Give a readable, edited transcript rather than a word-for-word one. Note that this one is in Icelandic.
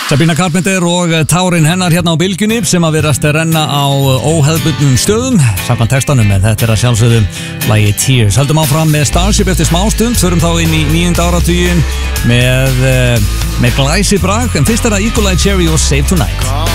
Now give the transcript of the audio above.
Sabrina Carpenter og tárin hennar hérna á bylgjunni sem að virast að renna á óhefðbundnum stöðum samkvæmt textanum, en þetta að sjálfsögðum lagi Tears. Höldum áfram með Starship eftir smástund, förum þá inn í 9. áratuginn með glæsibrag, en fyrst það Eagle-Eye Cherry og Save Tonight.